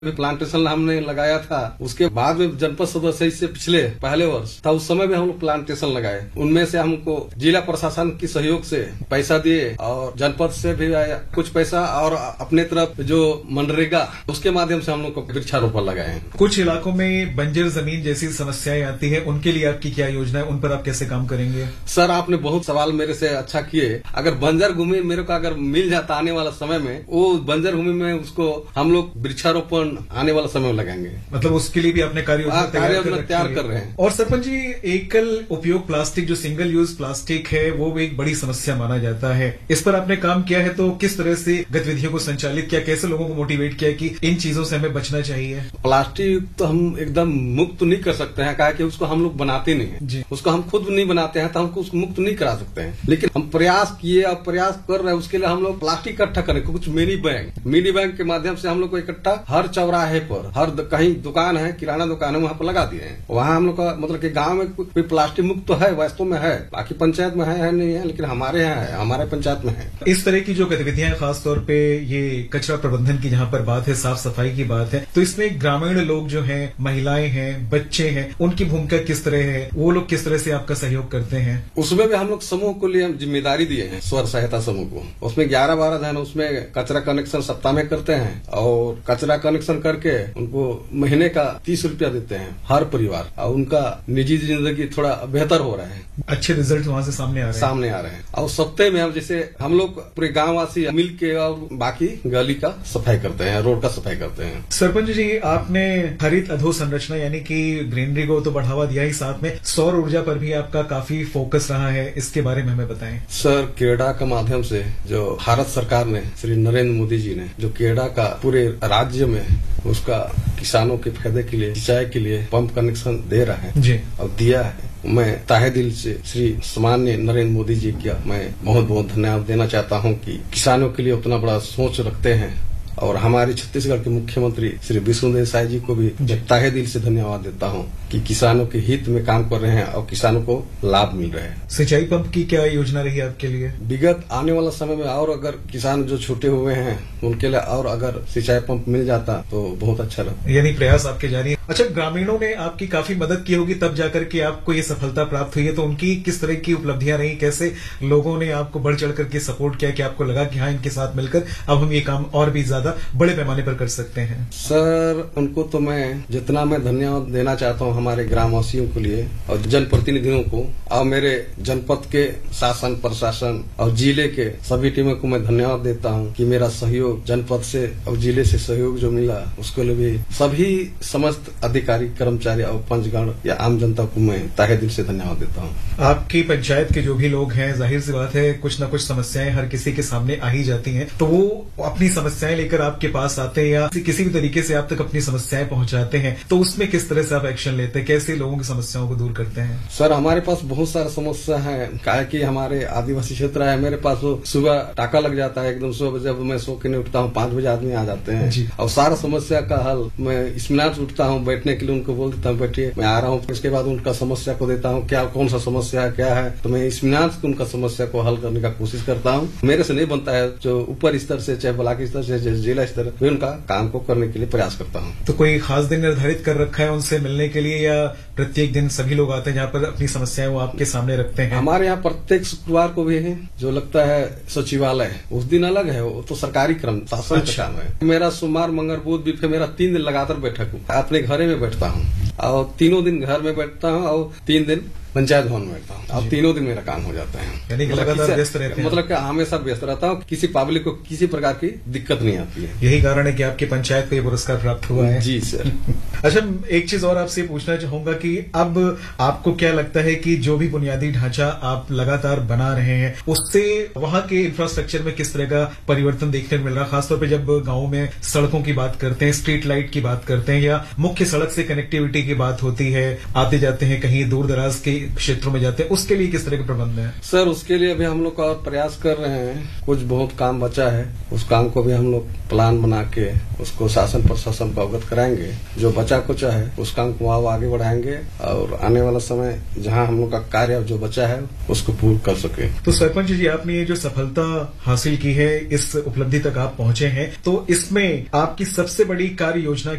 Plantation हमने लगाया था, उसके बाद में जनपद सदस्य से पिछले पहले वर्ष था, उस समय भी हम लोग प्लांटेशन लगाए। उनमें से हमको जिला प्रशासन की सहयोग से पैसा दिए और जनपद से भी आया कुछ पैसा, और अपने तरफ जो मनरेगा उसके माध्यम से हम लोग को वृक्षारोपण लगाए। कुछ इलाकों में बंजर जमीन जैसी समस्याएं आती है, उनके लिए आपकी क्या योजना है, उन पर आप कैसे काम करेंगे? सर, आपने बहुत सवाल मेरे से अच्छा किए। अगर बंजर भूमि मेरे को अगर मिल जाता आने वाला समय में, वो बंजर भूमि में उसको हम लोग वृक्षारोपण आने वाला समय में लगाएंगे। मतलब उसके लिए भी अपने कार्य योजना तैयार कर रहे हैं। और सरपंच जी, एकल उपयोग प्लास्टिक जो सिंगल यूज प्लास्टिक है वो एक बड़ी समस्या माना जाता है। इस पर आपने काम किया है, तो किस तरह से गतिविधियों को संचालित किया, कैसे लोगों को मोटिवेट किया कि इन चीजों से हमें बचना चाहिए? प्लास्टिक तो हम एकदम मुक्त नहीं कर सकते हैं, कहा कि उसको हम लोग बनाते नहीं है, उसको हम खुद नहीं बनाते हैं, तो हमको उसको मुक्त नहीं करा सकते हैं। लेकिन हम प्रयास किए और प्रयास कर रहे हैं। उसके लिए हम लोग प्लास्टिक इकट्ठा करें, कुछ मिनी बैंक के माध्यम से हम लोग को इकट्ठा हर चौराहे पर, हर कहीं दुकान है, किराना दुकान है, वहाँ पर लगा दिए हैं। वहाँ हम लोग का मतलब कि गांव में कोई प्लास्टिक मुक्त तो है, वास्तव में है, बाकी पंचायत में है नहीं है, लेकिन हमारे यहाँ है, हमारे पंचायत में है। इस तरह की जो गतिविधियां, खासतौर पे ये कचरा प्रबंधन की जहाँ पर बात है, साफ सफाई की बात है, तो इसमें ग्रामीण लोग जो हैं, महिलाएं हैं, बच्चे हैं, उनकी भूमिका किस तरह है? वो लोग किस तरह से आपका सहयोग करते हैं? उसमें भी हम लोग समूह को लिए जिम्मेदारी दिए हैं, स्व सहायता समूह को। उसमें 11-12 जन उसमें कचरा कनेक्शन सप्ताह में करते हैं, और कचरा कनेक्शन करके उनको महीने का 30 रुपया देते हैं हर परिवार, और उनका निजी जिंदगी थोड़ा बेहतर हो रहा है। अच्छे रिजल्ट वहाँ से सामने आ रहे हैं। और सप्ताह में हम जैसे हम लोग पूरे गांव वासी मिल के और बाकी गली का सफाई करते हैं, रोड का सफाई करते हैं। सरपंच जी, आपने हरित अधोसंरचना यानी कि ग्रीनरी को तो बढ़ावा दिया ही, साथ में सौर ऊर्जा पर भी आपका काफी फोकस रहा है, इसके बारे में हमें बताएं। सर, केडा के माध्यम से जो भारत सरकार ने, श्री नरेंद्र मोदी जी ने जो केडा का पूरे राज्य में उसका किसानों के फायदे के लिए, सिंचाई के लिए पंप कनेक्शन दे रहा है जी, और दिया है। मैं ताहे दिल से श्री सामान्य नरेंद्र मोदी जी का मैं बहुत बहुत धन्यवाद देना चाहता हूं कि किसानों के लिए उतना बड़ा सोच रखते हैं। और हमारे छत्तीसगढ़ के मुख्यमंत्री श्री विष्णुदेव साय जी को भी ताहे दिल से धन्यवाद देता हूं कि किसानों के हित में काम कर रहे हैं और किसानों को लाभ मिल रहा है। सिंचाई पंप की क्या योजना रही आपके लिए? विगत आने वाला समय में और अगर किसान जो छूटे हुए हैं उनके लिए और अगर सिंचाई पंप मिल जाता तो बहुत अच्छा रहता। यानी प्रयास आपके जारी है। अच्छा, ग्रामीणों ने आपकी काफी मदद की होगी, तब जाकर के आपको ये सफलता प्राप्त हुई है, तो उनकी किस तरह की उपलब्धियां रही? कैसे लोगों ने आपको बढ़ चढ़ करके सपोर्ट किया कि आपको लगा कि हाँ, इनके साथ मिलकर अब हम ये काम और भी ज्यादा बड़े पैमाने पर कर सकते हैं? सर, उनको तो मैं जितना मैं धन्यवाद देना चाहता हूँ हमारे ग्रामवासियों के लिए और जनप्रतिनिधियों को, और मेरे जनपद के शासन प्रशासन और जिले के सभी टीमों को मैं धन्यवाद देता हूँ कि मेरा सहयोग जनपद से और जिले से सहयोग जो मिला, उसके लिए भी सभी समस्त अधिकारी, कर्मचारी और पंचगण या आम जनता को मैं ताहे दिल से धन्यवाद देता हूँ। आपकी पंचायत के जो भी लोग हैं, जाहिर सी बात है कुछ न कुछ समस्याएं हर किसी के सामने आ ही जाती हैं, तो वो अपनी समस्याएं लेकर आपके पास आते हैं या किसी भी तरीके से आप तक अपनी समस्याएं पहुंचाते हैं, तो उसमें किस तरह से आप एक्शन लेते हैं? कैसे लोगों की समस्याओं को दूर करते हैं? सर, हमारे पास बहुत सारा समस्या है, क्या कि हमारे आदिवासी क्षेत्र है। मेरे पास वो सुबह टाका लग जाता है, एकदम सुबह जब मैं सो के नहीं उठता हूँ 5 बजे आदमी आ जाते हैं, और सारा समस्या का हल मैं इत्मीनान से उठता हूँ, बैठने के लिए उनको बोल देता हूँ बैठिए, मैं आ रहा हूँ। इसके बाद उनका समस्या को देता हूँ, क्या कौन सा समस्या है, क्या है, तो मैं इत्मीनान से उनका समस्या को हल करने का कोशिश करता हूँ। मेरे से नहीं बनता है, जो ऊपर स्तर से, चाहे ब्लॉक स्तर से, जिला स्तर, मैं उनका काम को करने के लिए प्रयास करता हूँ। तो कोई खास दिन निर्धारित कर रखा है उनसे मिलने के लिए, या प्रत्येक दिन सभी लोग आते हैं जहाँ पर अपनी समस्याएं वो आपके सामने रखते हैं? हमारे यहाँ प्रत्येक शुक्रवार को भी है, जो लगता है सचिवालय, उस दिन अलग है, वो तो सरकारी क्रम शासन का काम है। मेरा सोमवार, मंगल, बुध, बीफे मेरा 3 दिन लगातार बैठक हूँ। अपने घरे में बैठता हूँ और 3 दिन घर में बैठता हूँ और 3 दिन पंचायत भवन में बैठता हूँ। अब 3 दिन मेरा काम हो जाता है, यानी लगातार व्यस्त रहते हैं। मतलब कि हमेशा व्यस्त रहता हूँ, किसी पब्लिक को किसी प्रकार की दिक्कत नहीं आती है। यही कारण है कि आपकी पंचायत को ये पुरस्कार प्राप्त हुआ है। जी सर। अच्छा, एक चीज और आपसे पूछना चाहूंगा कि अब आपको क्या लगता है कि जो भी बुनियादी ढांचा आप लगातार बना रहे हैं, उससे वहां के इंफ्रास्ट्रक्चर में किस तरह का परिवर्तन देखने को मिल रहा है? खासतौर पर जब गाँव में सड़कों की बात करते हैं, स्ट्रीट लाइट की बात करते हैं, या मुख्य सड़क से कनेक्टिविटी की बात होती है, आते जाते हैं कहीं दूर दराज के क्षेत्रों में जाते हैं, उसके लिए किस तरह के प्रबंध है? सर उसके लिए अभी हम लोग और प्रयास कर रहे हैं, कुछ बहुत काम बचा है, उस काम को भी हम लोग प्लान बना के उसको शासन प्रशासन को अवगत कराएंगे। जो बचा कुचा है उस काम को आगे बढ़ाएंगे और आने वाला समय जहां हम लोग का कार्य जो बचा है उसको पूर्ण कर सके। तो सरपंच जी, आपने ये जो सफलता हासिल की है, इस उपलब्धि तक आप पहुंचे हैं, तो इसमें आपकी सबसे बड़ी कार्य योजना